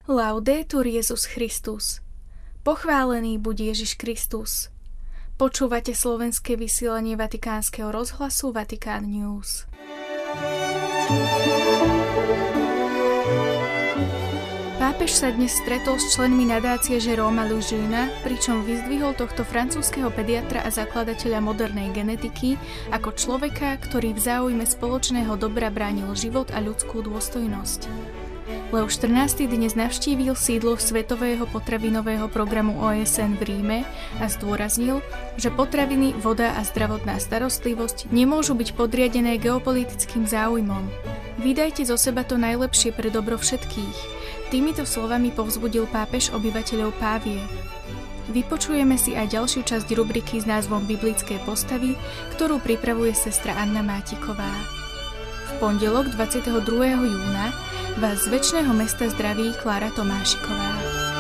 Laudetur Jesus Christus. Pochválený buď Ježiš Kristus. Počúvate slovenské vysielanie Vatikánskeho rozhlasu Vatikán News. Pápež sa dnes stretol s členmi nadácie Jérôma Lejeune, pričom vyzdvihol tohto francúzskeho pediatra a zakladateľa modernej genetiky ako človeka, ktorý v záujme spoločného dobra bránil život a ľudskú dôstojnosť. Leo XIV dnes navštívil sídlo Svetového potravinového programu OSN v Ríme a zdôraznil, že potraviny, voda a zdravotná starostlivosť nemôžu byť podriadené geopolitickým záujmom. Vydajte zo seba to najlepšie pre dobro všetkých. Týmito slovami povzbudil pápež obyvateľov Pávie. Vypočujeme si aj ďalšiu časť rubriky s názvom Biblické postavy, ktorú pripravuje sestra Anna Mátiková. V pondelok 22. júna vás z večného mesta zdraví Klára Tomášiková.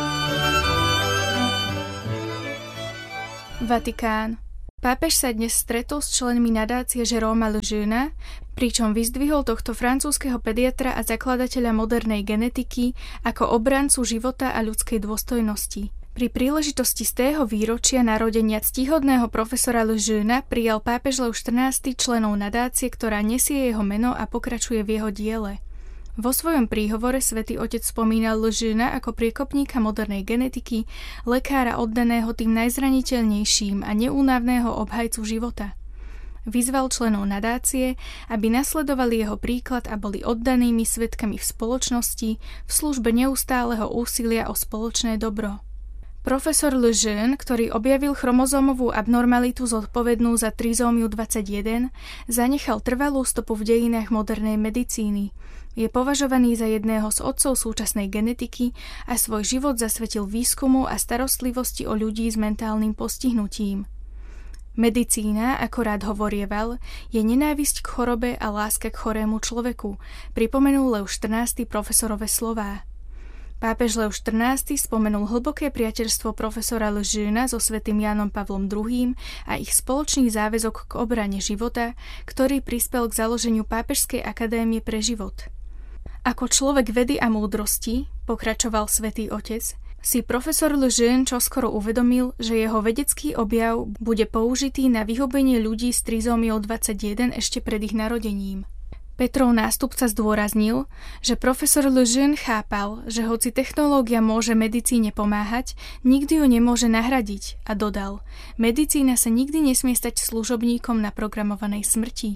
Vatikán. Pápež sa dnes stretol s členmi nadácie Jérôma Lejeune, pričom vyzdvihol tohto francúzskeho pediatra a zakladateľa modernej genetiky ako obrancu života a ľudskej dôstojnosti. Pri príležitosti z tého výročia narodenia ctihodného profesora Lejeuna prijal pápež Leo XIV členov nadácie, ktorá nesie jeho meno a pokračuje v jeho diele. Vo svojom príhovore Svätý Otec spomínal Lejeuna ako priekopníka modernej genetiky, lekára oddaného tým najzraniteľnejším a neúnavného obhajcu života. Vyzval členov nadácie, aby nasledovali jeho príklad a boli oddanými svedkami v spoločnosti v službe neustáleho úsilia o spoločné dobro. Profesor Lejeune, ktorý objavil chromozómovú abnormalitu zodpovednú za trizómiu 21, zanechal trvalú stopu v dejinách modernej medicíny. Je považovaný za jedného z otcov súčasnej genetiky a svoj život zasvetil výskumu a starostlivosti o ľudí s mentálnym postihnutím. Medicína, ako rád hovorieval, je nenávisť k chorobe a láska k chorému človeku, pripomenul Leo XIV profesorove slová. Pápež Leo XIV spomenul hlboké priateľstvo profesora Lejeuna so svätým Jánom Pavlom II a ich spoločný záväzok k obrane života, ktorý prispel k založeniu Pápežskej akadémie pre život. Ako človek vedy a múdrosti, pokračoval Svätý Otec, si profesor Lejeune čoskoro uvedomil, že jeho vedecký objav bude použitý na vyhubenie ľudí s trizómiou 21 ešte pred ich narodením. Petrov nástupca zdôraznil, že profesor Lejeune chápal, že hoci technológia môže medicíne pomáhať, nikdy ju nemôže nahradiť a dodal, medicína sa nikdy nesmie stať služobníkom naprogramovanej smrti.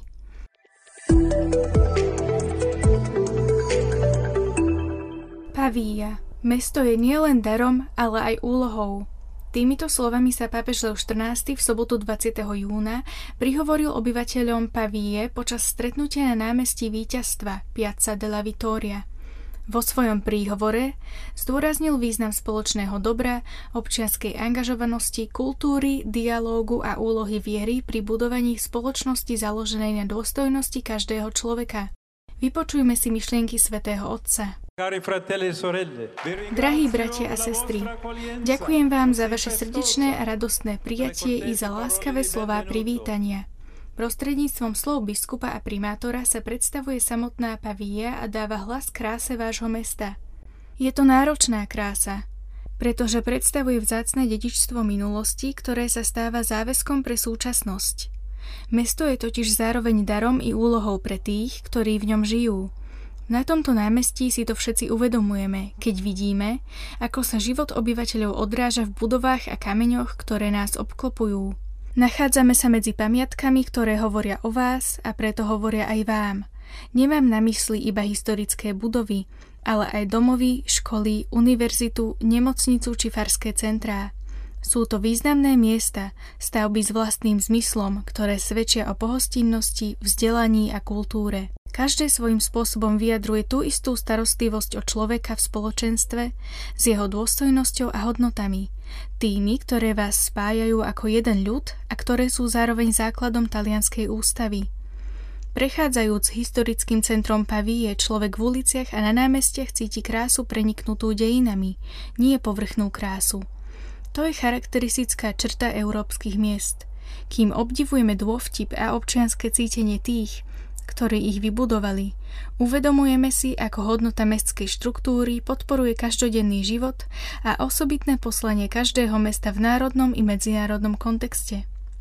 Pavia. Mesto je nielen darom, ale aj úlohou. Týmito slovami sa pápež Leo XIV v sobotu 20. júna prihovoril obyvateľom Pavie počas stretnutia na námestí Víťazstva Piazza della Vittoria. Vo svojom príhovore zdôraznil význam spoločného dobra, občianskej angažovanosti, kultúry, dialógu a úlohy viery pri budovaní spoločnosti založenej na dôstojnosti každého človeka. Vypočujme si myšlienky svätého Otca. Drahí bratia a sestry, ďakujem vám za vaše srdečné a radostné prijatie i za láskavé slová privítania. Prostredníctvom slov biskupa a primátora sa predstavuje samotná Pavia a dáva hlas kráse vášho mesta. Je to náročná krása, pretože predstavuje vzácne dedičstvo minulosti, ktoré sa stáva záväzkom pre súčasnosť. Mesto je totiž zároveň darom i úlohou pre tých, ktorí v ňom žijú. Na tomto námestí si to všetci uvedomujeme, keď vidíme, ako sa život obyvateľov odráža v budovách a kameňoch, ktoré nás obklopujú. Nachádzame sa medzi pamiatkami, ktoré hovoria o vás a preto hovoria aj vám. Nemám na mysli iba historické budovy, ale aj domovy, školy, univerzitu, nemocnicu či farské centrá. Sú to významné miesta, stavby s vlastným zmyslom, ktoré svedčia o pohostinnosti, vzdelaní a kultúre. Každé svojím spôsobom vyjadruje tú istú starostlivosť o človeka v spoločenstve s jeho dôstojnosťou a hodnotami, tými, ktoré vás spájajú ako jeden ľud a ktoré sú zároveň základom talianskej ústavy. Prechádzajúc historickým centrom Pavie, človek v uliciach a na námestiach cíti krásu preniknutú dejinami, nie povrchnú krásu. To je charakteristická črta európskych miest. Kým obdivujeme dôvtip a občianske cítenie tých, ktorí ich vybudovali. Uvedomujeme si, ako hodnota mestskej štruktúry podporuje každodenný život a osobitné poslanie každého mesta v národnom i medzinárodnom kontexte.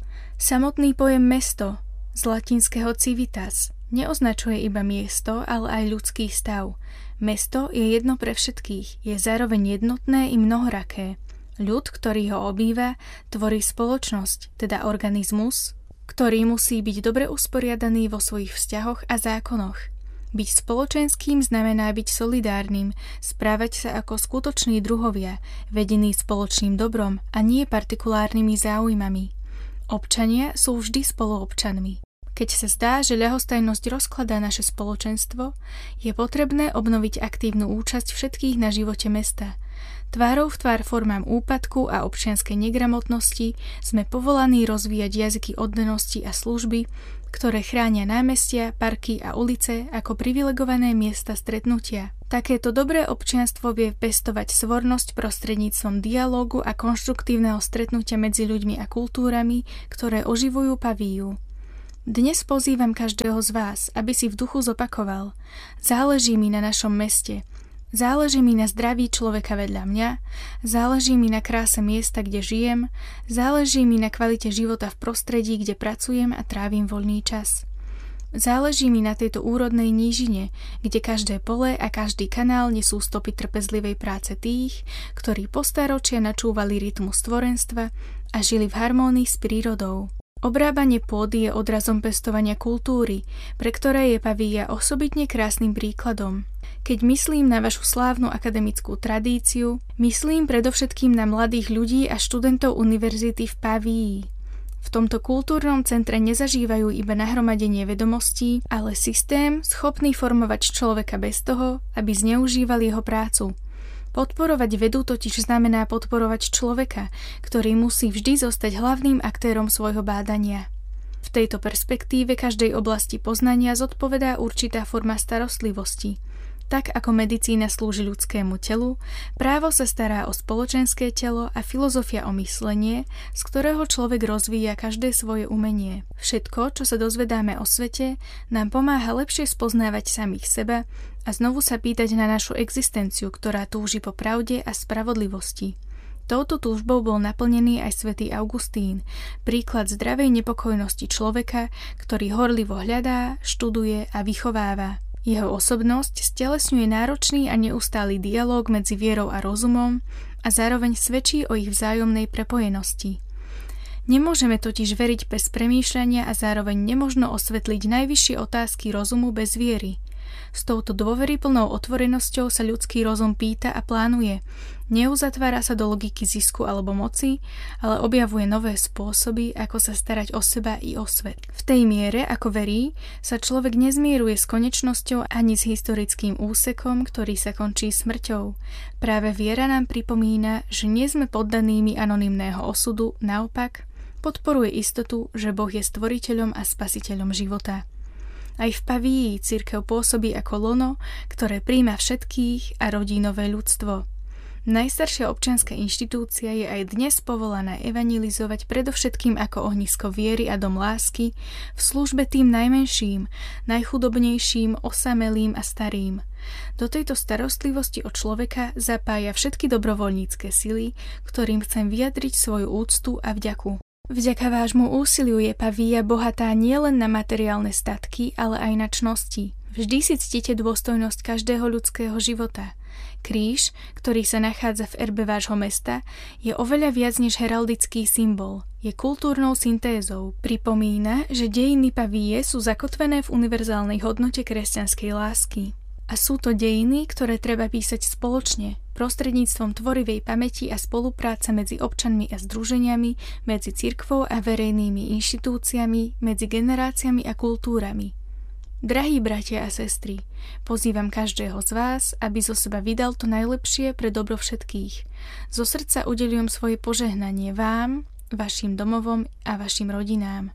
Samotný pojem mesto z latinského civitas neoznačuje iba miesto, ale aj ľudský stav. Mesto je jedno pre všetkých, je zároveň jednotné i mnohoraké. Ľud, ktorý ho obýva, tvorí spoločnosť, teda organizmus, ktorý musí byť dobre usporiadaný vo svojich vzťahoch a zákonoch. Byť spoločenským znamená byť solidárnym, správať sa ako skutoční druhovia, vedení spoločným dobrom a nie partikulárnymi záujmami. Občania sú vždy spoluobčanmi. Keď sa zdá, že ľahostajnosť rozkladá naše spoločenstvo, je potrebné obnoviť aktívnu účasť všetkých na živote mesta. Tvárou v tvár formám úpadku a občianskej negramotnosti sme povolaní rozvíjať jazyky oddanosti a služby, ktoré chránia námestia, parky a ulice ako privilegované miesta stretnutia. Takéto dobré občianstvo vie pestovať svornosť prostredníctvom dialógu a konštruktívneho stretnutia medzi ľuďmi a kultúrami, ktoré oživujú Pavíju. Dnes pozývam každého z vás, aby si v duchu zopakoval: záleží mi na našom meste, záleží mi na zdraví človeka vedľa mňa, záleží mi na kráse miesta, kde žijem, záleží mi na kvalite života v prostredí, kde pracujem a trávim voľný čas. Záleží mi na tejto úrodnej nížine, kde každé pole a každý kanál nesú stopy trpezlivej práce tých, ktorí po stáročia načúvali rytmu stvorenstva a žili v harmónii s prírodou. Obrábanie pôdy je odrazom pestovania kultúry, pre ktoré je Pavíja osobitne krásnym príkladom. Keď myslím na vašu slávnu akademickú tradíciu, myslím predovšetkým na mladých ľudí a študentov univerzity v Pavíji. V tomto kultúrnom centre nezažívajú iba nahromadenie vedomostí, ale systém schopný formovať človeka bez toho, aby zneužíval jeho prácu. Podporovať vedu totiž znamená podporovať človeka, ktorý musí vždy zostať hlavným aktérom svojho bádania. V tejto perspektíve každej oblasti poznania zodpovedá určitá forma starostlivosti. Tak ako medicína slúži ľudskému telu, právo sa stará o spoločenské telo a filozofia o myslenie, z ktorého človek rozvíja každé svoje umenie. Všetko, čo sa dozvedáme o svete, nám pomáha lepšie spoznávať samých seba a znovu sa pýtať na našu existenciu, ktorá túži po pravde a spravodlivosti. Touto túžbou bol naplnený aj svätý Augustín, príklad zdravej nepokojnosti človeka, ktorý horlivo hľadá, študuje a vychováva. Jeho osobnosť stelesňuje náročný a neustály dialóg medzi vierou a rozumom a zároveň svedčí o ich vzájomnej prepojenosti. Nemôžeme totiž veriť bez premýšľania a zároveň nemožno osvetliť najvyššie otázky rozumu bez viery. S touto dôveryplnou otvorenosťou sa ľudský rozum pýta a plánuje. Neuzatvára sa do logiky zisku alebo moci, ale objavuje nové spôsoby, ako sa starať o seba i o svet. V tej miere, ako verí, sa človek nezmieruje s konečnosťou ani s historickým úsekom, ktorý sa končí smrťou. Práve viera nám pripomína, že nie sme poddanými anonymného osudu, naopak podporuje istotu, že Boh je stvoriteľom a spasiteľom života. Aj v Pavíji cirkev pôsobí ako lono, ktoré prijíma všetkých a rodí nové ľudstvo. Najstaršia občianska inštitúcia je aj dnes povolaná evangelizovať predovšetkým ako ohnisko viery a dom lásky v službe tým najmenším, najchudobnejším, osamelým a starým. Do tejto starostlivosti o človeka zapája všetky dobrovoľnícke sily, ktorým chcem vyjadriť svoju úctu a vďaku. Vďaka vášmu úsiliu je Pavíja bohatá nielen na materiálne statky, ale aj na čnosti. Vždy si ctíte dôstojnosť každého ľudského života. Kríž, ktorý sa nachádza v erbe vášho mesta, je oveľa viac než heraldický symbol. Je kultúrnou syntézou. Pripomína, že dejiny Pavíje sú zakotvené v univerzálnej hodnote kresťanskej lásky. A sú to dejiny, ktoré treba písať spoločne, prostredníctvom tvorivej pamäti a spolupráce medzi občanmi a združeniami, medzi cirkvou a verejnými inštitúciami, medzi generáciami a kultúrami. Drahí bratia a sestry, pozývam každého z vás, aby zo seba vydal to najlepšie pre dobro všetkých. Zo srdca udeľujem svoje požehnanie vám, vašim domovom a vašim rodinám.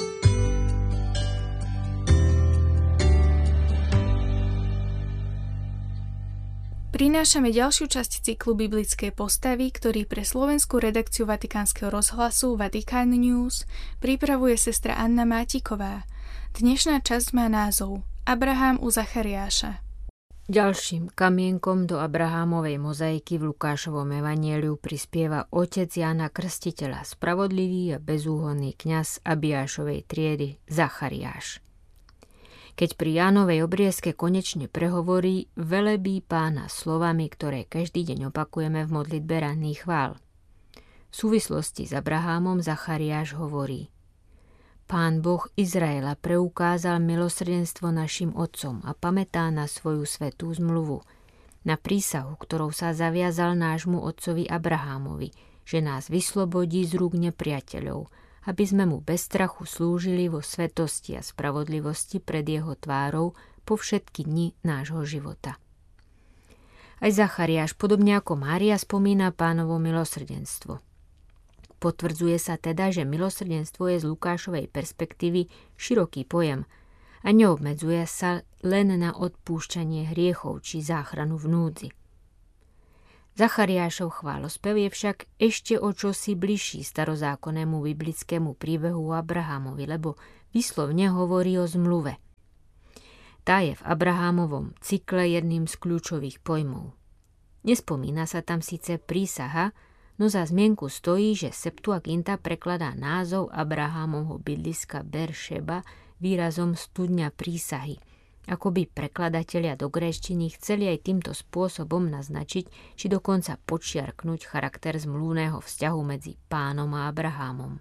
Prinášame ďalšiu časť cyklu Biblické postavy, ktorý pre slovenskú redakciu Vatikánskeho rozhlasu Vatican News pripravuje sestra Anna Mátiková. Dnešná časť má názov Abraham u Zachariáša. Ďalším kamienkom do Abrahámovej mozaiky v Lukášovom evanjeliu prispieva otec Jána Krstiteľa, spravodlivý a bezúhonný kňaz Abiášovej triedy Zachariáš. Keď pri Jánovej obriezke konečne prehovorí, velebí Pána slovami, ktoré každý deň opakujeme v modlitbe ranných chvál. V súvislosti s Abrahámom Zachariáš hovorí: Pán Boh Izraela preukázal milosrdenstvo našim otcom a pamätá na svoju svätú zmluvu, na prísahu, ktorou sa zaviazal nášmu otcovi Abrahámovi, že nás vyslobodí z rúk nepriateľov, aby sme mu bez strachu slúžili vo svetosti a spravodlivosti pred jeho tvárou po všetky dni nášho života. Aj Zachariáš, podobne ako Mária, spomína Pánovo milosrdenstvo. Potvrdzuje sa teda, že milosrdenstvo je z Lukášovej perspektívy široký pojem a neobmedzuje sa len na odpúšťanie hriechov či záchranu v núdzi. Zachariášov chválospev je však ešte o čosi bližší starozákonnému biblickému príbehu o Abrahámovi, lebo výslovne hovorí o zmluve. Tá je v Abrahámovom cykle jedným z kľúčových pojmov. Nespomína sa tam síce prísaha, no za zmienku stojí, že Septuaginta prekladá názov Abrahámovho bydliska Beršeba výrazom studňa prísahy. Akoby prekladatelia do gréčtiny chceli aj týmto spôsobom naznačiť, či dokonca podčiarknúť charakter zmluvného vzťahu medzi Pánom a Abrahámom.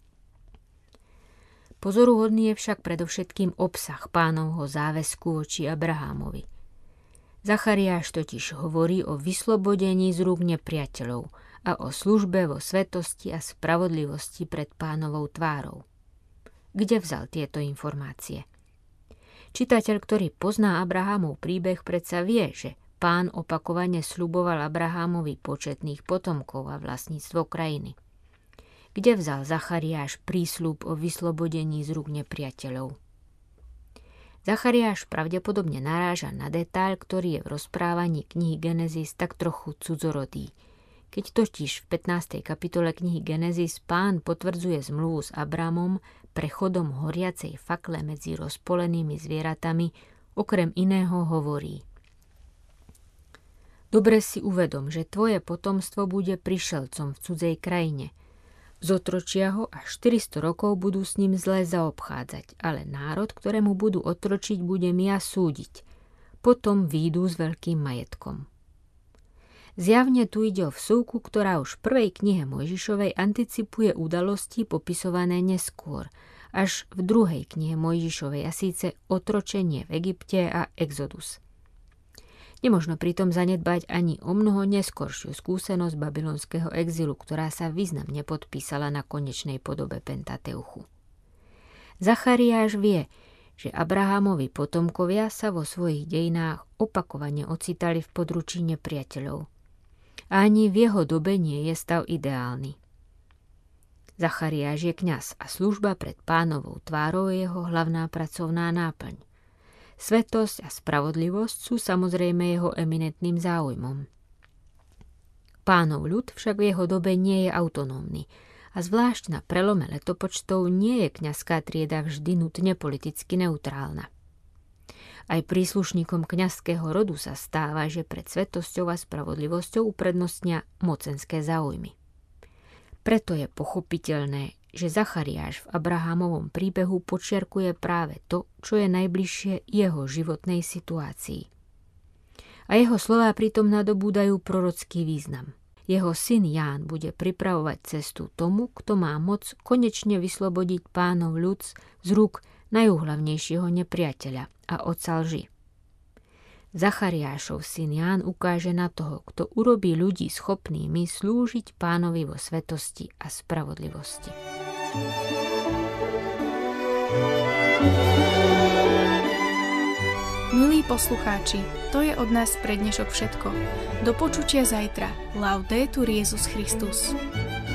Pozoruhodný je však predovšetkým obsah Pánovho záväzku voči Abrahámovi. Zachariáš totiž hovorí o vyslobodení z rúk nepriateľov a o službe vo svetosti a spravodlivosti pred Pánovou tvárou. Kde vzal tieto informácie? Čitateľ, ktorý pozná Abrahámov príbeh, predsa vie, že Pán opakovane sľuboval Abrahámovi početných potomkov a vlastníctvo krajiny. Kde vzal Zachariáš prísľub o vyslobodení z rúk nepriateľov? Zachariáš pravdepodobne naráža na detail, ktorý je v rozprávaní knihy Genesis tak trochu cudzorodý. Keď totiž v 15. kapitole knihy Genesis Pán potvrdzuje zmluvu s Abramom prechodom horiacej fakle medzi rozpolenými zvieratami, okrem iného hovorí: Dobre si uvedom, že tvoje potomstvo bude prišelcom v cudzej krajine. Zotročia ho a 400 rokov budú s ním zle zaobchádzať, ale národ, ktorému budú otročiť, budem ja súdiť. Potom výjdu s veľkým majetkom. Zjavne tu ide o vsúvku, ktorá už v prvej knihe Mojžišovej anticipuje udalosti popisované neskôr, až v druhej knihe Mojžišovej, a síce otročenie v Egypte a Exodus. Nemožno pritom zanedbať ani o mnoho neskoršiu skúsenosť babylonského exilu, ktorá sa významne podpísala na konečnej podobe Pentateuchu. Zachariáš vie, že Abrahámovi potomkovia sa vo svojich dejinách opakovane ocitali v područí nepriateľov. A ani v jeho dobe nie je stav ideálny. Zachariáš je kňaz a služba pred Pánovou tvárou je jeho hlavná pracovná náplň. Svetosť a spravodlivosť sú samozrejme jeho eminentným záujmom. Pánov ľud však v jeho dobe nie je autonómny a zvlášť na prelome letopočtov nie je kňazská trieda vždy nutne politicky neutrálna. Aj príslušníkom kňazského rodu sa stáva, že pred svetosťou a spravodlivosťou uprednostnia mocenské záujmy. Preto je pochopiteľné, že Zachariáš v Abrahámovom príbehu podčiarkuje práve to, čo je najbližšie jeho životnej situácii. A jeho slová pritom nadobúdajú prorocký význam. Jeho syn Ján bude pripravovať cestu tomu, kto má moc konečne vyslobodiť Pánov ľud z rúk najúhlavnejšieho nepriateľa a otca lži. Zachariášov syn Ján ukáže na toho, kto urobí ľudí schopnými slúžiť Pánovi vo svetosti a spravodlivosti. Milí poslucháči, to je od nás pre dnešok všetko. Do počutia zajtra. Laudetur Jesus Christus.